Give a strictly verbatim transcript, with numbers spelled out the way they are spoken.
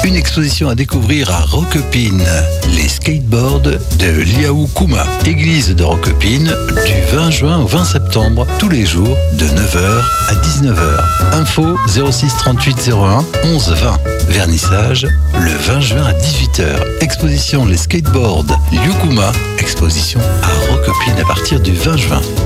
Une exposition à découvrir à Roquepine. Les skateboards de Liao Kuma. Église de Roquepine du vingt juin au vingt septembre, tous les jours de neuf heures à dix-neuf heures. Info zéro six trente-huit zéro un onze vingt. Vernissage le vingt juin à dix-huit heures. Exposition Les skateboards Liao Kuma. Exposition à Roquepine à partir du vingt juin.